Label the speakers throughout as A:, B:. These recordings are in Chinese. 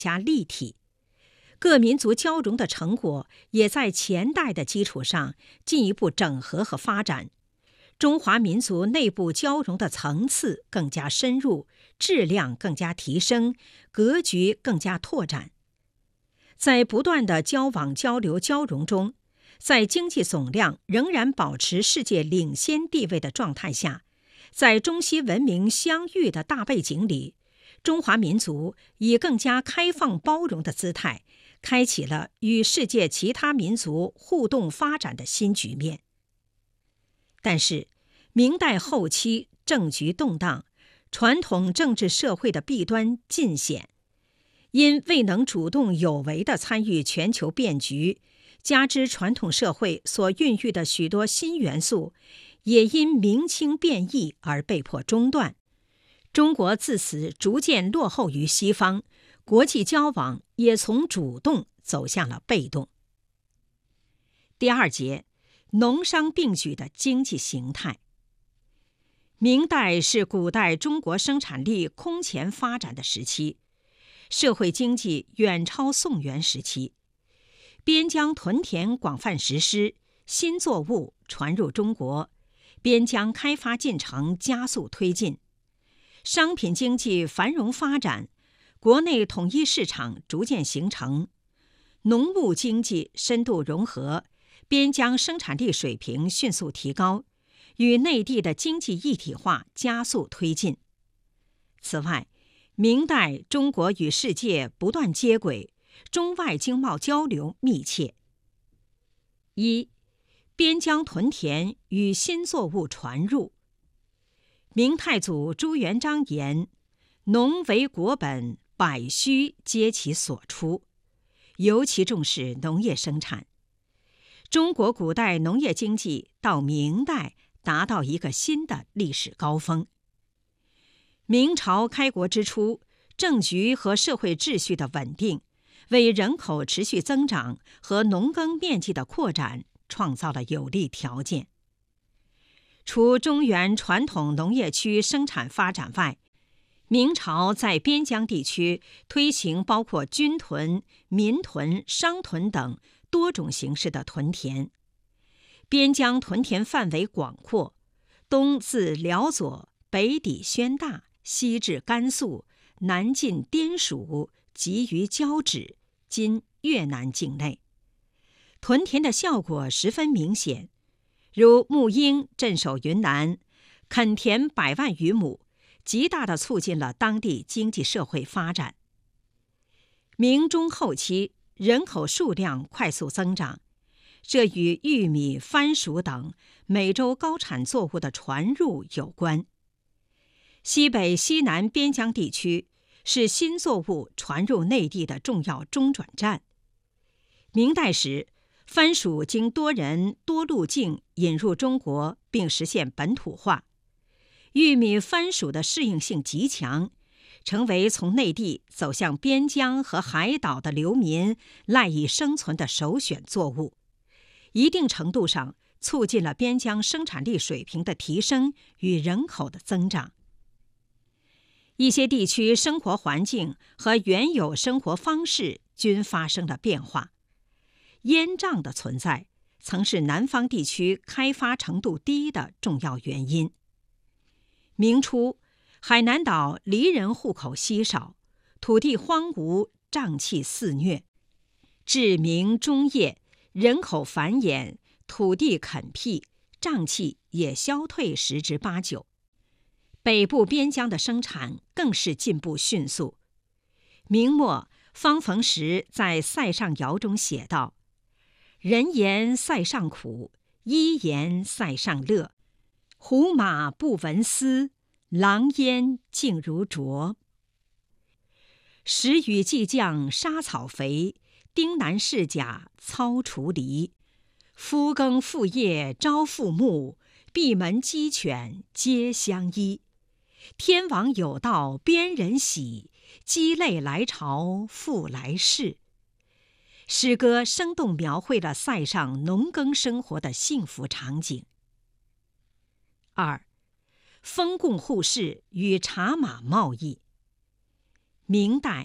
A: 加立体。各民族交融的成果也在前代的基础上进一步整合和发展，中华民族内部交融的层次更加深入，质量更加提升，格局更加拓展。在不断的交往交流交融中，在经济总量仍然保持世界领先地位的状态下，在中西文明相遇的大背景里，中华民族以更加开放包容的姿态，开启了与世界其他民族互动发展的新局面。但是，明代后期政局动荡，传统政治社会的弊端尽显，因未能主动有为地参与全球变局，加之传统社会所孕育的许多新元素，也因明清变异而被迫中断。中国自此逐渐落后于西方，国际交往也从主动走向了被动。第二节，农商并举的经济形态。明代是古代中国生产力空前发展的时期，社会经济远超宋元时期，边疆屯田广泛实施，新作物传入中国，边疆开发进程加速推进，商品经济繁荣发展，国内统一市场逐渐形成，农牧经济深度融合，边疆生产力水平迅速提高，与内地的经济一体化加速推进。此外，明代中国与世界不断接轨，中外经贸交流密切。一、边疆屯田与新作物传入。明太祖朱元璋言：“农为国本，百虚皆其所出。”尤其重视农业生产。中国古代农业经济到明代达到一个新的历史高峰。明朝开国之初，政局和社会秩序的稳定，为人口持续增长和农耕面积的扩展创造了有利条件。除中原传统农业区生产发展外，明朝在边疆地区推行包括军屯、民屯、商屯等多种形式的屯田。边疆屯田范围广阔，东自辽左，北抵宣大，西至甘肃，南进滇蜀，及于交趾（今越南境内）。屯田的效果十分明显，如沐英镇守云南，垦田100万余亩，极大地促进了当地经济社会发展。明中后期，人口数量快速增长，这与玉米、番薯等美洲高产作物的传入有关。西北、西南边疆地区是新作物传入内地的重要中转站。明代时，番薯经多人多路径引入中国，并实现本土化。玉米、番薯的适应性极强，成为从内地走向边疆和海岛的流民赖以生存的首选作物，一定程度上促进了边疆生产力水平的提升与人口的增长。一些地区生活环境和原有生活方式均发生了变化。烟瘴的存在曾是南方地区开发程度低的重要原因。明初，海南岛黎人户口稀少，土地荒芜，瘴气肆虐。至明中叶，人口繁衍，土地垦辟，瘴气也消退10之8九。北部边疆的生产更是进步迅速。明末，方逢时在《塞上谣》中写道：“人言塞上苦，医言塞上乐。胡马不闻丝，狼烟静如灼。时雨既降沙草肥，丁南市甲操锄犁。夫耕妇业朝复暮，闭门鸡犬皆相依。天王有道边人喜，鸡肋来朝复来世。”诗歌生动描绘了塞上农耕生活的幸福场景。2. 封贡互市与茶马贸易。明代，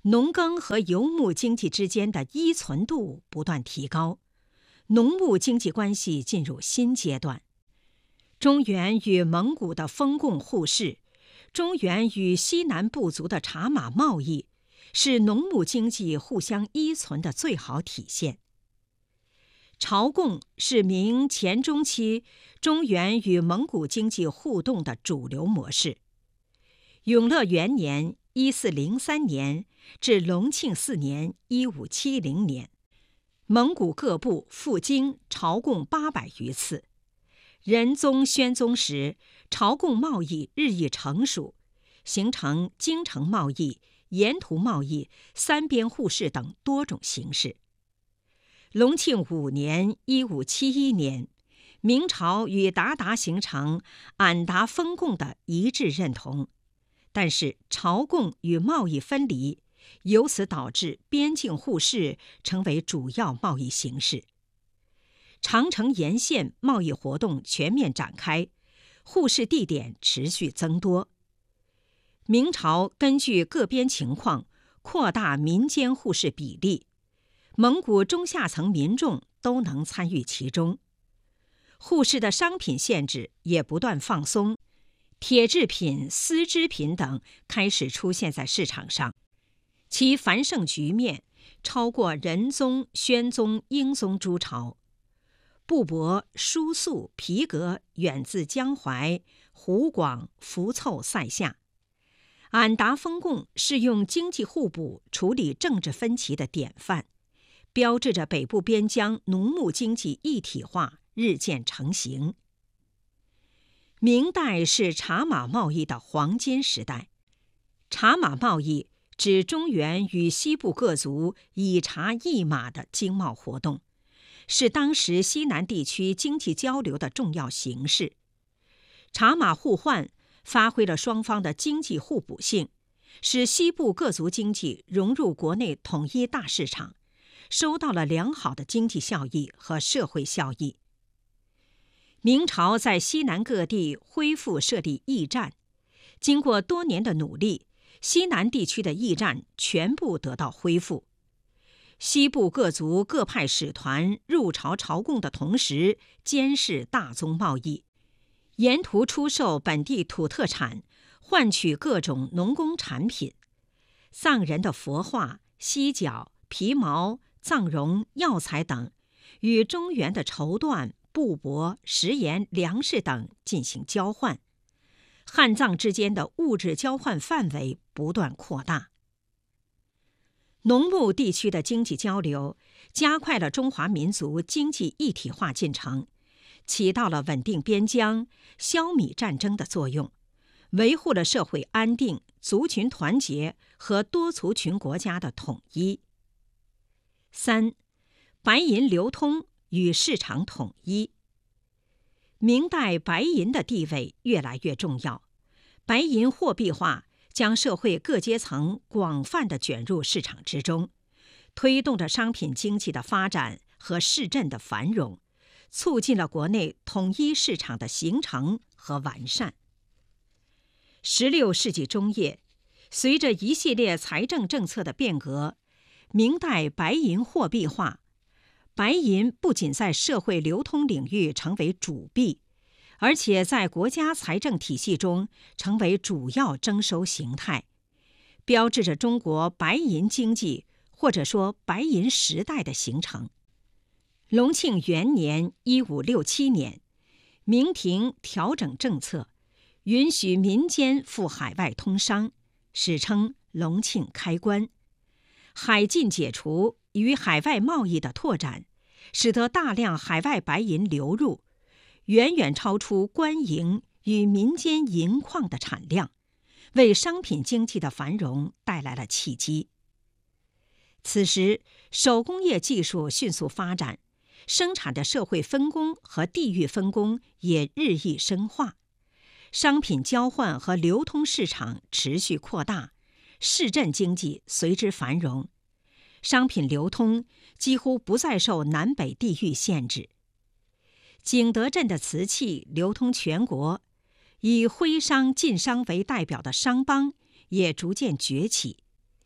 A: 农耕和游牧经济之间的依存度不断提高，农牧经济关系进入新阶段。中原与蒙古的封贡互市，中原与西南部族的茶马贸易，是农牧经济互相依存的最好体现。朝贡是明前中期中原与蒙古经济互动的主流模式。永乐元年1403年至隆庆4年1570年，蒙古各部赴京朝贡800余次。仁宗、宣宗时，朝贡贸易日益成熟，形成京城贸易、沿途贸易、三边互市等多种形式。隆庆5年1571年，明朝与鞑靼形成俺答封贡的一致认同，但是朝贡与贸易分离，由此导致边境互市成为主要贸易形式。长城沿线贸易活动全面展开，互市地点持续增多。明朝根据各边情况扩大民间互市比例，蒙古中下层民众都能参与其中。互市的商品限制也不断放松，铁制品、丝织品等开始出现在市场上，其繁盛局面超过仁宗、宣宗、英宗诸朝。布帛、书素、皮革远自江淮、湖广、涪凑、塞下。俺答封贡是用经济互补处理政治分歧的典范，标志着北部边疆农牧经济一体化日渐成型。明代是茶马贸易的黄金时代。茶马贸易指中原与西部各族以茶易马的经贸活动，是当时西南地区经济交流的重要形式。茶马互换发挥了双方的经济互补性，使西部各族经济融入国内统一大市场，收到了良好的经济效益和社会效益。明朝在西南各地恢复设立驿站，经过多年的努力，西南地区的驿站全部得到恢复。西部各族各派使团入朝朝贡的同时，监视大宗贸易，沿途出售本地土特产，换取各种农工产品。藏人的佛画、犀角、皮毛、藏绒、药材等，与中原的绸缎、布帛、食盐、粮食等进行交换。汉藏之间的物质交换范围不断扩大。农牧地区的经济交流加快了中华民族经济一体化进程，起到了稳定边疆、消弭战争的作用，维护了社会安定、族群团结和多族群国家的统一。3. 白银流通与市场统一。明代白银的地位越来越重要，白银货币化将社会各阶层广泛地卷入市场之中，推动着商品经济的发展和市镇的繁荣，促进了国内统一市场的形成和完善。16世纪中叶，随着一系列财政政策的变革，明代白银货币化，白银不仅在社会流通领域成为主币，而且在国家财政体系中成为主要征收形态，标志着中国白银经济或者说白银时代的形成。隆庆元年1567年，明廷调整政策，允许民间赴海外通商，史称隆庆开关。海禁解除与海外贸易的拓展，使得大量海外白银流入，远远超出官营与民间银矿的产量，为商品经济的繁荣带来了契机。此时，手工业技术迅速发展，生产的社会分工和地域分工也日益深化，商品交换和流通市场持续扩大，市镇经济随之繁荣，商品流通几乎不再受南北地域限制。景德镇的瓷器流通全国，以徽商、晋商为代表的商帮也逐渐崛起。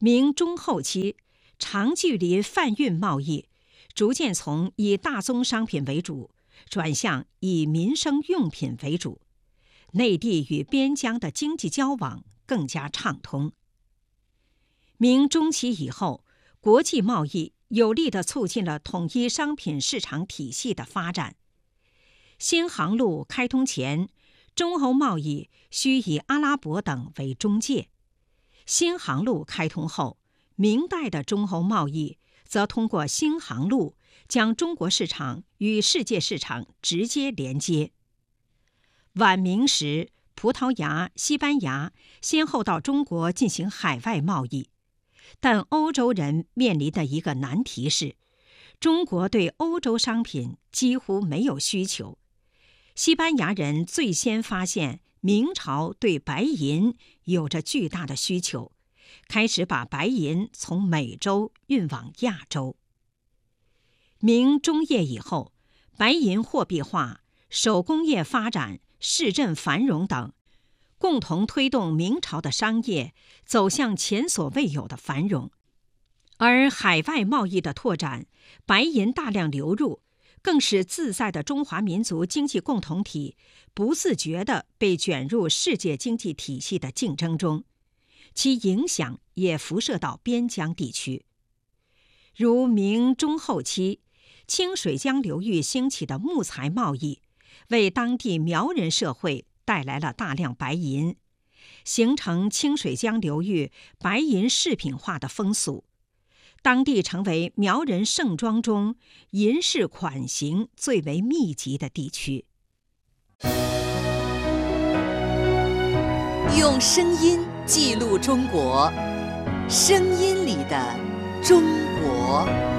A: 明中后期，长距离贩运贸易逐渐从以大宗商品为主，转向以民生用品为主，内地与边疆的经济交往更加畅通。明中期以后，国际贸易有力地促进了统一商品市场体系的发展。新航路开通前，中欧贸易需以阿拉伯等为中介；新航路开通后，明代的中欧贸易则通过新航路将中国市场与世界市场直接连接。晚明时，葡萄牙、西班牙先后到中国进行海外贸易，但欧洲人面临的一个难题是，中国对欧洲商品几乎没有需求。西班牙人最先发现明朝对白银有着巨大的需求，开始把白银从美洲运往亚洲。明中叶以后，白银货币化、手工业发展、市镇繁荣等，共同推动明朝的商业走向前所未有的繁荣。而海外贸易的拓展，白银大量流入，更使自在的中华民族经济共同体不自觉地被卷入世界经济体系的竞争中，其影响也辐射到边疆地区。如明中后期，清水江流域兴起的木材贸易，为当地苗人社会带来了大量白银，形成清水江流域白银饰品化的风俗。当地成为苗人盛装中银饰款型最为密集的地区。
B: 用声音记录中国，声音里的中国。